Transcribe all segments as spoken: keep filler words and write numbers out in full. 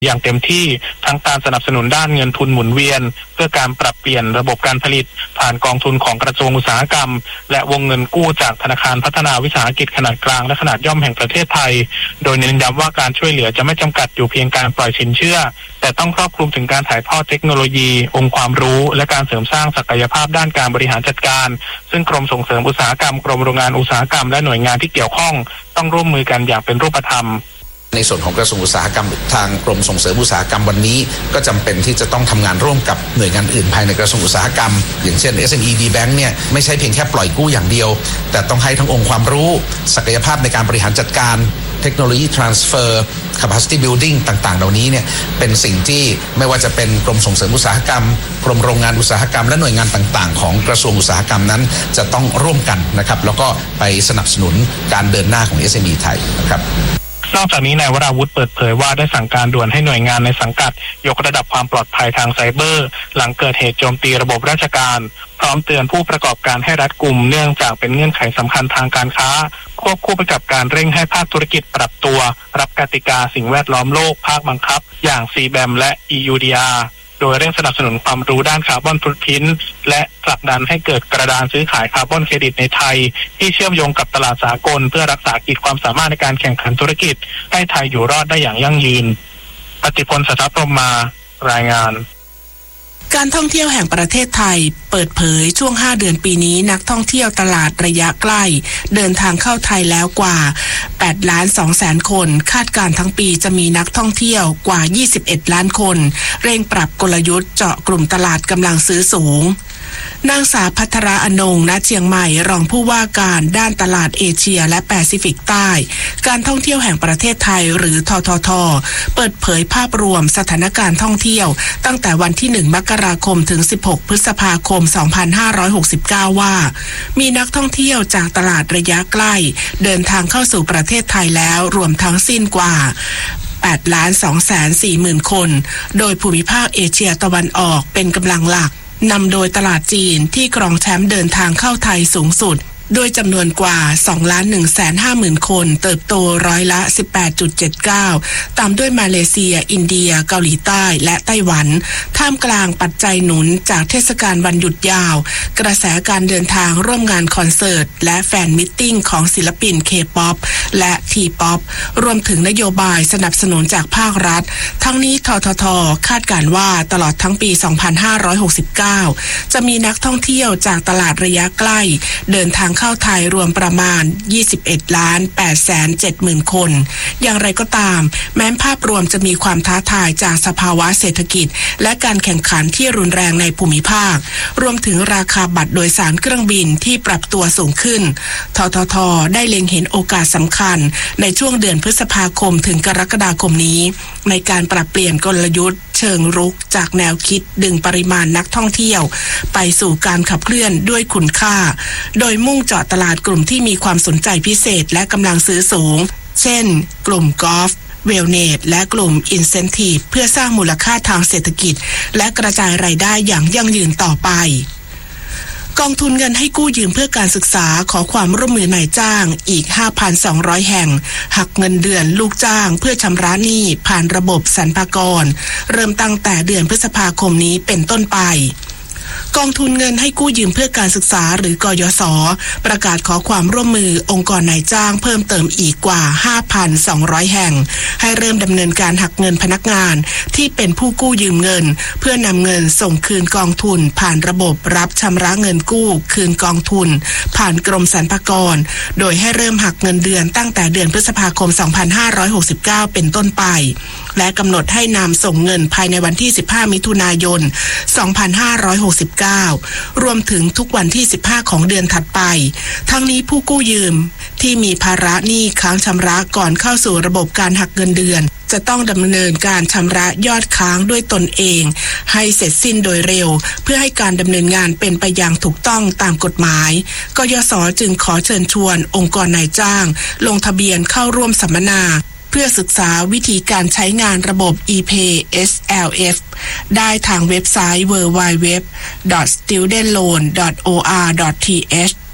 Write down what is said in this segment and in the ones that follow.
อย่างเต็มที่ทั้งการสนับสนุนด้านเงินทุนหมุนเวียนเพื่อการปรับเปลี่ยนระบบการผลิตผ่านกองทุนของกระทรวงอุตสาหกรรมและวงเงินกู้จากธนาคารพัฒนาวิสาหกิจขนาดกลางและขนาดย่อมแห่งประเทศไทยโดยเน้นย้ำว่าการช่วยเหลือจะไม่จำกัดอยู่เพียงการปล่อยสินเชื่อแต่ต้องครอบคลุมถึงการถ่ายทอดเทคโนโลยีองค์ความรู้และการเสริมสร้างศักยภาพด้านการบริหารจัดการซึ่งกรมส่งเสริมอุตสาหกรรมกรมโรงงานอุตสาหกรรมและหน่วยงานที่เกี่ยวข้องต้องร่วมมือกันอย่างเป็นรูปธรรมในส่วนของกระทรวงอุตสาหกรรมทางกรมส่งเสริมอุตสาหกรรมวันนี้ก็จำเป็นที่จะต้องทำงานร่วมกับหน่วยงานอื่นภายในกระทรวงอุตสาหกรรมอย่างเช่น เอส เอ็ม อี ดี Bank เนี่ยไม่ใช่เพียงแค่ปล่อยกู้อย่างเดียวแต่ต้องให้ทั้งองค์ความรู้ศักยภาพในการบริหารจัดการเทคโนโลยี transfer capacity building ต่างๆเหล่านี้เนี่ยเป็นสิ่งที่ไม่ว่าจะเป็นกรมส่งเสริมอุตสาหกรรมกรมโรงงานอุตสาหกรรมและหน่วยงานต่างๆของกระทรวงอุตสาหกรรมนั้นจะต้องร่วมกันนะครับแล้วก็ไปสนับสนุนการเดินหน้าของ เอส เอ็ม อี ไทยนะครับนอกจากนี้นายวราวุฒิเปิดเผยว่าได้สั่งการด่วนให้หน่วยงานในสังกัดยกระดับความปลอดภัยทางไซเบอร์หลังเกิดเหตุโจมตีระบบราชการพร้อมเตือนผู้ประกอบการให้รัดกุมเนื่องจากเป็นเงื่อนไขสำคัญทางการค้าควบคู่ไปกับการเร่งให้ภาคธุรกิจปรับตัวรับกติกาสิ่งแวดล้อมโลกภาคบังคับอย่าง ซี แบม และ อี ยู ดี อาร์ โดยเร่งสนับสนุนความรู้ด้านคาร์บอนฟุตพริ้นท์และผลักดันให้เกิดกระดานซื้อขายคาร์บอนเครดิตในไทยที่เชื่อมโยงกับตลาดสากลเพื่อรักษาขีดความสามารถในการแข่งขันธุรกิจให้ไทยอยู่รอดได้อย่างยั่งยืนปฏิพล สัทธพรหมารายงานการท่องเที่ยวแห่งประเทศไทยเปิดเผยช่วงห้าเดือนปีนี้นักท่องเที่ยวตลาดระยะใกล้เดินทางเข้าไทยแล้วกว่าแปดล้านสองแสนคนคาดการทั้งปีจะมีนักท่องเที่ยวกว่ายี่สิบเอ็ดล้านคนเร่งปรับกลยุทธ์เจาะกลุ่มตลาดกำลังซื้อสูงนางสาวภัทราอนงณเชียงใหม่รองผู้ว่าการด้านตลาดเอเชียและแปซิฟิกใต้การท่องเที่ยวแห่งประเทศไทยหรือททท.เปิดเผยภาพรวมสถานการณ์ท่องเที่ยวตั้งแต่วันที่หนึ่งมกราคมถึงสิบหกพฤษภาคมสองพันห้าร้อยหกสิบเก้าว่ามีนักท่องเที่ยวจากตลาดระยะใกล้เดินทางเข้าสู่ประเทศไทยแล้วรวมทั้งสิ้นกว่าแปดล้านสองแสนสี่หมื่นคนโดยภูมิภาคเอเชียตะวันออกเป็นกำลังหลักนำโดยตลาดจีนที่ครองแชมป์เดินทางเข้าไทยสูงสุดโดยจำนวนกว่า สองล้านหนึ่งแสนห้าหมื่นคนเติบโตร้อยละ สิบแปดจุดเจ็ดเก้า ตามด้วยมาเลเซียอินเดียเกาหลีใต้และไต้หวันท่ามกลางปัจจัยหนุนจากเทศกาลวันหยุดยาวกระแสการเดินทางร่วมงานคอนเสิร์ตและแฟนมิตติ้งของศิลปิน K-pop และ T-pop รวมถึงนโยบายสนับสนุนจากภาครัฐทั้งนี้ททท.คาดการณ์ว่าตลอดทั้งปีสองพันห้าร้อยหกสิบเก้าจะมีนักท่องเที่ยวจากตลาดระยะใกล้เดินทางเข้าไทยรวมประมาณยี่สิบเอ็ดล้านแปดแสนเจ็ดหมื่นคนอย่างไรก็ตามแม้ภาพรวมจะมีความท้าทายจากสภาวะเศรษฐกิจและการแข่งขันที่รุนแรงในภูมิภาครวมถึงราคาบัตรโดยสารเครื่องบินที่ปรับตัวสูงขึ้นททท.ได้เล็งเห็นโอกาสสำคัญในช่วงเดือนพฤษภาคมถึงกรกฎาคมนี้ในการปรับเปลี่ยนกลยุทธ์เชิงรุกจากแนวคิดดึงปริมาณนักท่องเที่ยวไปสู่การขับเคลื่อนด้วยคุณค่าโดยมุ่งเจาะตลาดกลุ่มที่มีความสนใจพิเศษและกำลังซื้อสูงเช่นกลุ่มกอล์ฟเวลเนสและกลุ่มอินเซนทีฟเพื่อสร้างมูลค่าทางเศรษฐกิจและกระจายรายได้อย่างยั่งยืนต่อไปกองทุนเงินให้กู้ยืมเพื่อการศึกษาขอความร่วมมือนายจ้างอีก ห้าพันสองร้อย แห่งหักเงินเดือนลูกจ้างเพื่อชำระหนี้ผ่านระบบสรรพากรเริ่มตั้งแต่เดือนพฤษภาคมนี้เป็นต้นไปกองทุนเงินให้กู้ยืมเพื่อการศึกษาหรือกยศ.ประกาศขอความร่วมมือองค์กรนายจ้างเพิ่มเติมอีกกว่า ห้าพันสองร้อย แห่งให้เริ่มดำเนินการหักเงินพนักงานที่เป็นผู้กู้ยืมเงินเพื่อนำเงินส่งคืนกองทุนผ่านระบบรับชำระเงินกู้คืนกองทุนผ่านกรมสรรพากรโดยให้เริ่มหักเงินเดือนตั้งแต่เดือนพฤษภาคมสองพันห้าร้อยหกสิบเก้าเป็นต้นไปและกำหนดให้นำส่งเงินภายในวันที่สิบห้ามิถุนายนสองพันห้าร้อยหกสิบเก้ารวมถึงทุกวันที่สิบห้าของเดือนถัดไปทั้งนี้ผู้กู้ยืมที่มีภาระหนี้ค้างชำระก่อนเข้าสู่ระบบการหักเงินเดือนจะต้องดำเนินการชำระยอดค้างด้วยตนเองให้เสร็จสิ้นโดยเร็วเพื่อให้การดำเนินงานเป็นไปอย่างถูกต้องตามกฎหมายกยศ.จึงขอเชิญชวนองค์กรนายจ้างลงทะเบียนเข้าร่วมสัมมนาเพื่อศึกษาวิธีการใช้งานระบบ e-pay เอส แอล เอฟ ได้ทางเว็บไซต์ ดับเบิลยู ดับเบิลยู ดับเบิลยู ดอท สตูเดนต์โลน ดอท โอ อาร์ ดอท ที เอช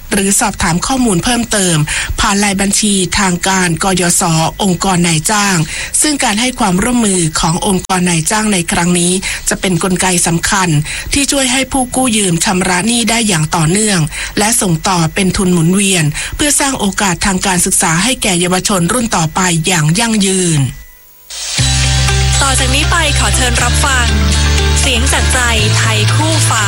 หรือสอบถามข้อมูลเพิ่มเติมผ่านรายบัญชีทางการกยศองค์กรนายจ้างซึ่งการให้ความร่วมมือขององค์กรนายจ้างในครั้งนี้จะเป็นกลไกสำคัญที่ช่วยให้ผู้กู้ยืมชำระหนี้ได้อย่างต่อเนื่องและส่งต่อเป็นทุนหมุนเวียนเพื่อสร้างโอกาสทางการศึกษาให้แก่เยาวชนรุ่นต่อไปอย่างยั่งยืนต่อจากนี้ไปขอเชิญรับฟังเสียงจากใจไทยคู่ฟ้า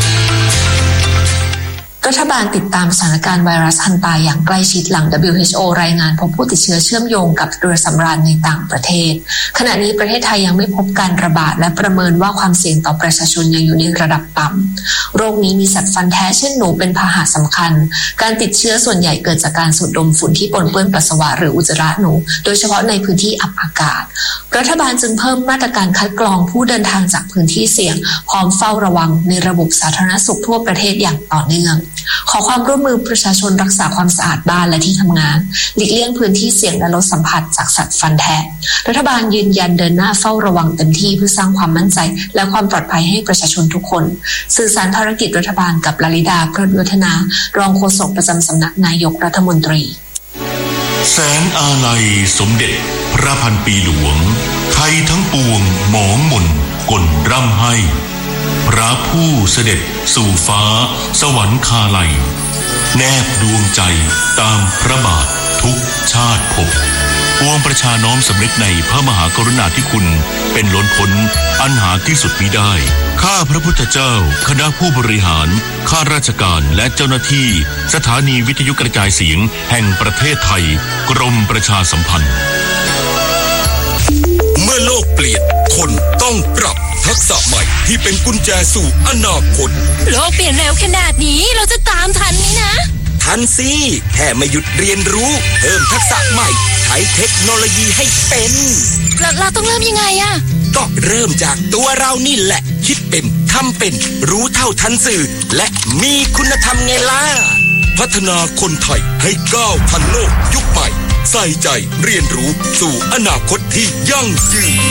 รัฐบาลติดตามสถานการณ์ไวรัสฮันตาอย่างใกล้ชิดหลัง ดับเบิลยู เอช โอ รายงานพบผู้ติดเชื้อเชื่อมโยงกับเรือสำราญในต่างประเทศขณะนี้ประเทศไทยยังไม่พบการระบาดและประเมินว่าความเสี่ยงต่อประชาชนยังอยู่ในระดับต่ำโรคนี้มีสัตว์ฟันแท้เช่นหนูเป็นพาหะสำคัญการติดเชื้อส่วนใหญ่เกิดจากการสูดดมฝุ่นที่ปนเปื้อนปัสสาวะหรืออุจจาระหนูโดยเฉพาะในพื้นที่อับอากาศรัฐบาลจึงเพิ่มมาตรการคัดกรองผู้เดินทางจากพื้นที่เสี่ยงพร้อมเฝ้าระวังในระบบสาธารณสุขทั่วประเทศอย่างต่อเนื่องขอความร่วมมือประชาชนรักษาความสะอาดบ้านและที่ทำงานหลีกเลี่ยงพื้นที่เสี่ยงและลดสัมผัสจากสัตว์ฟันแทะรัฐบาลยืนยันเดินหน้าเฝ้าระวังเต็มที่เพื่อสร้างความมั่นใจและความปลอดภัยให้ประชาชนทุกคนสื่อสารภารกิจรัฐบาลกับลลิดาพรหมวัฒนารองโฆษกประจำสำนักนายกรัฐมนตรีแสนอาลัยสมเด็จพระพันปีหลวงไทยทั้งปวงหมองหม่นกลร่ำให้พระผู้เสด็จสู่ฟ้าสวรรคาลัยแนบดวงใจตามพระบาททุกชาติภพปวงประชาน้อมสำนึกในพระมหากรุณาธิคุณเป็นล้นพ้นอันหาที่สุดมิได้ข้าพระพุทธเจ้าคณะผู้บริหารข้าราชการและเจ้าหน้าที่สถานีวิทยุกระจายเสียงแห่งประเทศไทยกรมประชาสัมพันธ์เมื่อโลกเปลี่ยนคนต้องปรับทักษะใหม่ที่เป็นกุญแจสู่อนาคตโลกเปลี่ยนเร็วขนาดนี้เราจะตามทันไหมนะทันสิแค่ไม่หยุดเรียนรู้เพิ่มทักษะใหม่ใช้เทคโนโลยีให้เป็นแล้วเราต้องเริ่มยังไงอะก็เริ่มจากตัวเรานี่แหละคิดเป็นทำเป็นรู้เท่าทันสื่อและมีคุณธรรมไงล่ะพัฒนาคนไทยให้ก้าวทันโลกยุคใหม่ใส่ใจเรียนรู้สู่อนาคตที่ยั่งยืน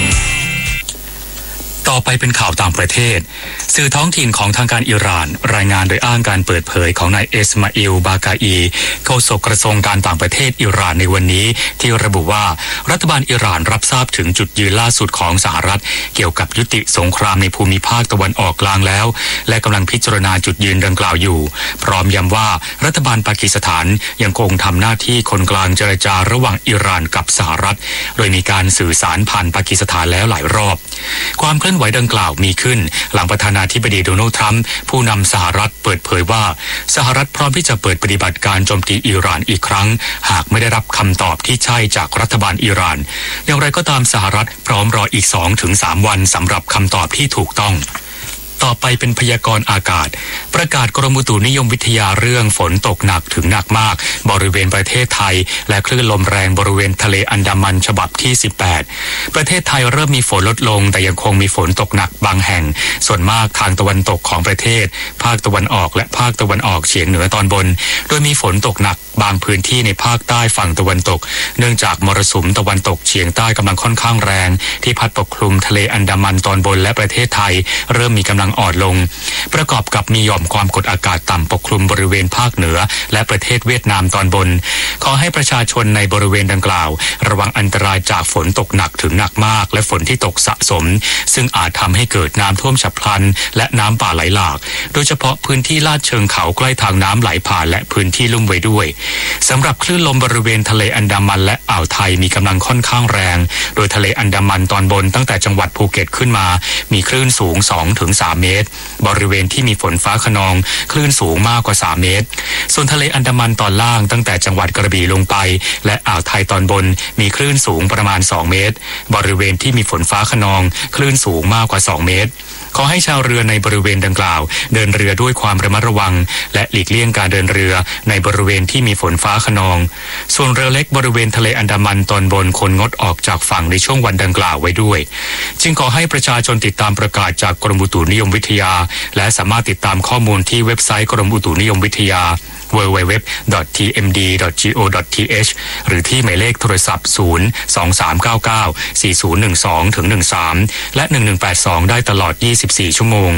ต่อไปเป็นข่าวต่างประเทศสื่อท้องถิ่นของทางการอิหร่านรายงานโดยอ้างการเปิดเผยของนายเอสมาอิลบากาอีโฆษกกระทรวงการต่างประเทศอิหร่านในวันนี้ที่ระบุว่ารัฐบาลอิหร่านรับทราบถึงจุดยืนล่าสุดของสหรัฐเกี่ยวกับยุติสงครามในภูมิภาคตะวันออกกลางแล้วและกำลังพิจารณาจุดยืนดังกล่าวอยู่พร้อมย้ำว่ารัฐบาลปากีสถานยังคงทำหน้าที่คนกลางเจรจาระหว่างอิหร่านกับสหรัฐโดยมีการสื่อสารผ่านปากีสถานแล้วหลายรอบความเคลื่อนไหวดังกล่าวมีขึ้นหลังประธานาธิบดีโดนัลด์ทรัมป์ผู้นำสหรัฐเปิดเผยว่าสหรัฐพร้อมที่จะเปิดปฏิบัติการโจมตีอิหร่านอีกครั้งหากไม่ได้รับคำตอบที่ใช่จากรัฐบาลอิหร่านอย่างไรก็ตามสหรัฐพร้อมรออีก สองถึงสาม วันสำหรับคำตอบที่ถูกต้องต่อไปเป็นพยากรณ์อากาศประกาศกรมอุตุนิยมวิทยาเรื่องฝนตกหนักถึงหนักมากบริเวณประเทศไทยและคลื่นลมแรงบริเวณทะเลอันดามันฉบับที่สิบแปดประเทศไทยเริ่มมีฝนลดลงแต่ยังคงมีฝนตกหนักบางแห่งส่วนมากทางตะวันตกของประเทศภาคตะวันออกและภาคตะวันออกเฉียงเหนือตอนบนโดยมีฝนตกหนักบางพื้นที่ในภาคใต้ฝั่งตะวันตกเนื่องจากมรสุมตะวันตกเฉียงใต้กำลังค่อนข้างแรงที่พัดปกคลุมทะเลอันดามันตอนบนและประเทศไทยเริ่มมีกำลังอ่อนลงประกอบกับมีหย่อมความกดอากาศต่ำปกคลุมบริเวณภาคเหนือและประเทศเวียดนามตอนบนขอให้ประชาชนในบริเวณดังกล่าวระวังอันตรายจากฝนตกหนักถึงหนักมากและฝนที่ตกสะสมซึ่งอาจทำให้เกิดน้ำท่วมฉับพลันและน้ำป่าไหลหลากโดยเฉพาะพื้นที่ลาดเชิงเขาใกล้ทางน้ำไหลผ่านและพื้นที่ลุ่มไว้ด้วยสำหรับคลื่นลมบริเวณทะเลอันดามันและอ่าวไทยมีกำลังค่อนข้างแรงโดยทะเลอันดามันตอนบนตั้งแต่จังหวัดภูเก็ตขึ้นมามีคลื่นสูง สองถึงสาม เมตรบริเวณที่มีฝนฟ้าคะนองคลื่นสูงมากกว่าสามเมตรส่วนทะเลอันดามันตอนล่างตั้งแต่จังหวัดกระบี่ลงไปและอ่าวไทยตอนบนมีคลื่นสูงประมาณสองเมตรบริเวณที่มีฝนฟ้าคะนองคลื่นสูงมากกว่าสองเมตรขอให้ชาวเรือในบริเวณดังกล่าวเดินเรือด้วยความระมัดระวังและหลีกเลี่ยงการเดินเรือในบริเวณที่มีฝนฟ้าคะนองส่วนเรือเล็กบริเวณทะเลอันดามันตอนบนควรงดออกจากฝั่งในช่วงวันดังกล่าวไว้ด้วยจึงขอให้ประชาชนติดตามประกาศจากกรมอุตุนิยมวิทยาและสามารถติดตามข้อมูลที่เว็บไซต์กรมอุตุนิยมวิทยา ดับเบิลยู ดับเบิลยู ดับเบิลยู ดอท ที เอ็ม ดี ดอท จี โอ ดอท ที เอช หรือที่หมายเลขโทรศัพท์ศูนย์ สอง สาม เก้า เก้า สี่ ศูนย์ หนึ่ง สอง ถึง หนึ่ง สามและหนึ่ง หนึ่ง แปด สองได้ตลอดยี่สิบสี่ชั่วโมง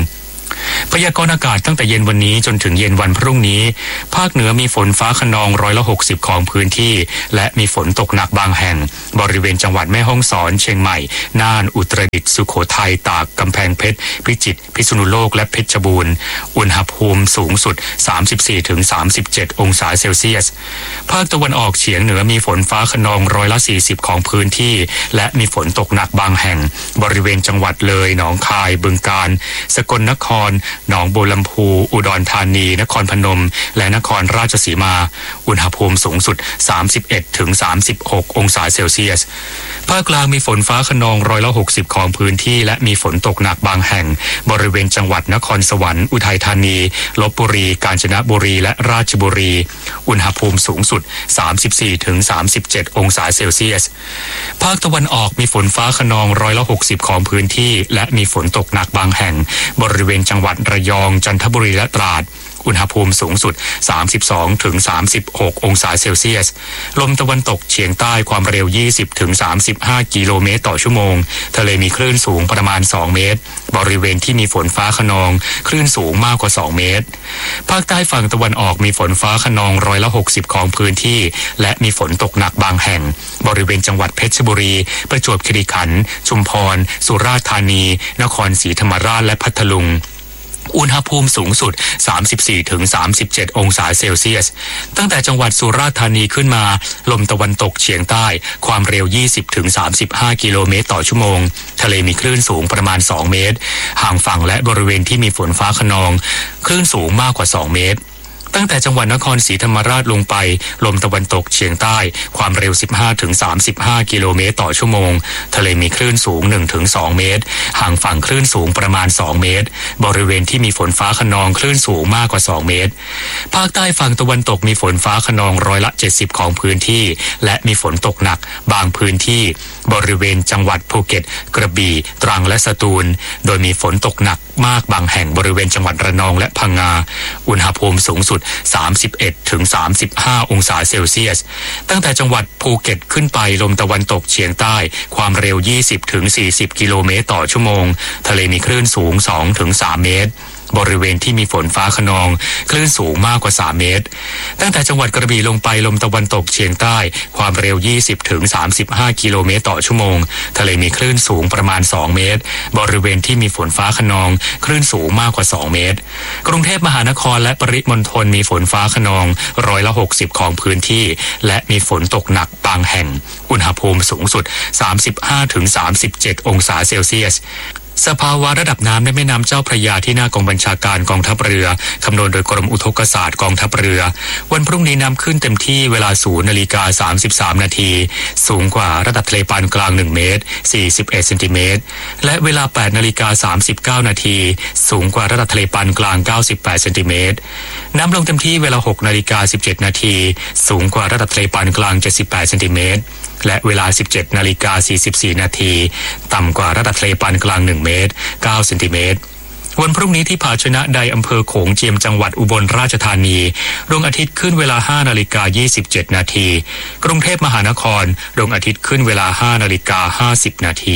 พยากรณ์อากาศตั้งแต่เย็นวันนี้จนถึงเย็นวันพรุ่งนี้ภาคเหนือมีฝนฟ้าคะนองร้อยละหกสิบของพื้นที่และมีฝนตกหนักบางแห่งบริเวณจังหวัดแม่ฮ่องสอนเชียงใหม่น่านอุตรดิตถ์สุโขทัยตากกำแพงเพชรพิจิตรพิษณุโลกและเพชรบูรณ์อุณหภูมิสูงสุด สามสิบสี่ถึงสามสิบเจ็ด องศาเซลเซียสภาคตะวันออกเฉียงเหนือมีฝนฟ้าคะนองร้อยละสี่สิบของพื้นที่และมีฝนตกหนักบางแห่งบริเวณจังหวัดเลยหนองคายบึงกาฬสกลนครหนองบัวลำพูอุดรธานีนครพนมและนครราชสีมาอุณหภูมิสูงสุด สามสิบเอ็ดถึงสามสิบหก องศาเซลเซียสภาคกลางมีฝนฟ้าคะนองร้อยละหกสิบของพื้นที่และมีฝนตกหนักบางแห่งบริเวณจังหวัดนครสวรรค์อุทัยธานีลพบุรีกาญจนบุรีและราชบุรีอุณหภูมิสูงสุด สามสิบสี่ถึงสามสิบเจ็ด องศาเซลเซียสภาคตะวันออกมีฝนฟ้าคะนองร้อยละหกสิบของพื้นที่และมีฝนตกหนักบางแห่งบริเวณจังหวัดระยองจันทบุรีและตราดอุณหภูมิสูงสุด สามสิบสองถึงสามสิบหก องศาเซลเซียสลมตะวันตกเฉียงใต้ความเร็ว ยี่สิบถึงสามสิบห้า กิโลเมตรต่อชั่วโมงทะเลมีคลื่นสูงประมาณสองเมตรบริเวณที่มีฝนฟ้าคะนองคลื่นสูงมากกว่าสองเมตรภาคใต้ฝั่งตะวันออกมีฝนฟ้าคะนองร้อยละหกสิบของพื้นที่และมีฝนตกหนักบางแห่งบริเวณจังหวัดเพชรบุรีประจวบคีรีขันธ์ชุมพรสุราษฎร์ธานีนครศรีธรรมราชและพัทลุงอุณหภูมิสูงสุด สามสิบสี่ถึงสามสิบเจ็ด องศาเซลเซียสตั้งแต่จังหวัดสุราษฎร์ธานีขึ้นมาลมตะวันตกเฉียงใต้ความเร็ว ยี่สิบถึงสามสิบห้า กิโลเมตรต่อชั่วโมงทะเลมีคลื่นสูงประมาณสองเมตรห่างฝั่งและบริเวณที่มีฝนฟ้าคะนองคลื่นสูงมากกว่าสองเมตรตั้งแต่จังหวัดนครศรีธรรมราชลงไปลมตะวันตกเฉียงใต้ความเร็ว สิบห้าถึงสามสิบห้า กิโลเมตรต่อชั่วโมงทะเลมีคลื่นสูง หนึ่งถึงสอง เมตรห่างฝั่งคลื่นสูงประมาณสองเมตรบริเวณที่มีฝนฟ้าคะนองคลื่นสูงมากกว่าสองเมตรภาคใต้ฝั่งตะวันตกมีฝนฟ้าคะนองร้อยละเจ็ดสิบของพื้นที่และมีฝนตกหนักบางพื้นที่บริเวณจังหวัดภูเก็ตกระบี่ตรังและสตูลโดยมีฝนตกหนักมากบางแห่งบริเวณจังหวัดระนองและพังงาอุณหภูมิสูงสุดสามสิบเอ็ดถึงสามสิบห้า องศาเซลเซียสตั้งแต่จังหวัดภูเก็ตขึ้นไปลมตะวันตกเฉียงใต้ความเร็ว ยี่สิบถึงสี่สิบ กิโลเมตรต่อชั่วโมงทะเลมีคลื่นสูง สองถึงสาม เมตรบริเวณที่มีฝนฟ้าคะนองคลื่นสูงมากกว่าสามเมตรตั้งแต่จังหวัดกระบี่ลงไปลมตะวันตกเฉียงใต้ความเร็ว ยี่สิบถึงสามสิบห้า กิโลเมตรต่อชั่วโมงทะเลมีคลื่นสูงประมาณสองเมตรบริเวณที่มีฝนฟ้าคะนองคลื่นสูงมากกว่าสองเมตรกรุงเทพมหานครและปริมณฑลมีฝนฟ้าคะนองร้อยละหกสิบของพื้นที่และมีฝนตกหนักบางแห่งอุณหภูมิสูงสุด สามสิบห้าถึงสามสิบเจ็ด องศาเซลเซียสสภาวะระดับน้ำในแม่น้ำเจ้าพระยาที่หน้ากองบัญชาการกองทัพเรือคำนวณโดยกรมอุทกศาสตร์กองทัพเรือวันพรุ่งนี้น้ำขึ้นเต็มที่เวลาศูนย์นาฬิกาสามสิบสามนาทีสูงกว่าระดับทะเลปานกลางหนึ่งเมตรสี่สิบเอ็ดเซนติเมตรและเวลาแปดนาฬิกาสามสิบเก้านาทีสูงกว่าระดับทะเลปานกลางเก้าสิบแปดเซนติเมตรน้ำลงเต็มที่เวลาหกนาฬิกาสิบเจ็ดนาทีสูงกว่าระดับทะเลปานกลางเจ็ดสิบแปดเซนติเมตรและเวลา สิบเจ็ดนาฬิกาสี่สิบสี่นาทีต่ำกว่าระดับทะเลปานกลางหนึ่งเมตรเก้าเซนติเมตรวันพรุ่งนี้ที่ผาชนะใดอำเภอโขงเจียมจังหวัดอุบลราชธานีดวงอาทิตย์ขึ้นเวลาห้านาฬิกายี่สิบเจ็ดนาทีกรุงเทพมหานครดวงอาทิตย์ขึ้นเวลาห้านาฬิกาห้าสิบนาที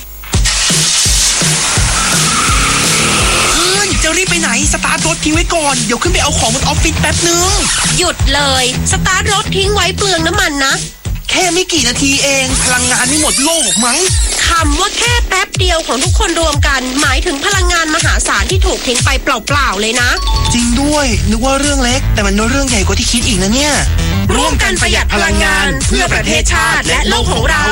จะรีบไปไหนสตาร์ทรถทิ้งไว้ก่อนเดี๋ยวขึ้นไปเอาของบนออฟฟิศแป๊บนึงหยุดเลยสตาร์ทรถทิ้งไว้เปลืองน้ำมันนะแค่ไม่กี่นาทีเองพลังงานไม่หมดโลกมั้งคำว่าแค่แป๊บเดียวของทุกคนรวมกันหมายถึงพลังงานมหาศาลที่ถูกทิ้งไปเปล่าๆเลยนะจริงด้วยนึกว่าเรื่องเล็กแต่มันเรื่องใหญ่กว่าที่คิดอีกนะเนี่ยร่วมกันประหยัดพลังงานเพื่อประเทศชาติและโลกของเรา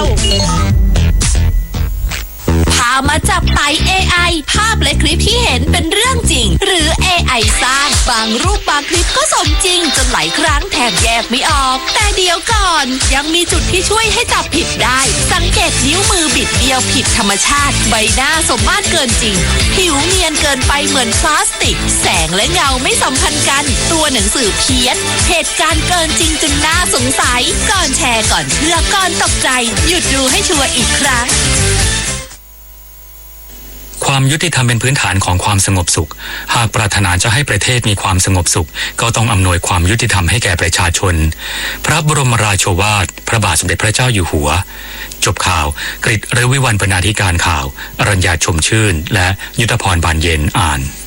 พามาจับไต่ เอ ไอ ภาพและคลิปที่เห็นเป็นเรื่องจริงหรือ เอ ไอ สร้างบางรูปบางคลิปก็สมจริงจนหลายครั้งแทบแยกไม่ออกแต่เดี๋ยวก่อนยังมีจุดที่ช่วยให้จับผิดได้สังเกตนิ้วมือบิดเบี้ยวผิดธรรมชาติใบหน้าสมมาตรเกินจริงผิวเนียนเกินไปเหมือนพลาสติกแสงและเงาไม่สัมพันธ์กันตัวหนังสือเพี้ยนเหตุการณ์เกินจริงจนน่าสงสัยก่อนแชร์ก่อนเชื่อก่อนตกใจหยุดดูให้ชัวร์อีกครั้งความยุติธรรมเป็นพื้นฐานของความสงบสุขหากปรารถนาจะให้ประเทศมีความสงบสุขก็ต้องอำนวยความยุติธรรมให้แก่ประชาชนพระบรมราโชวาทพระบาทสมเด็จพระเจ้าอยู่หัวจบข่าวกฤษ ฤวิวรรณ บรรณาธิการข่าวอรัญญาชมชื่นและยุทธพรบานเย็นอ่าน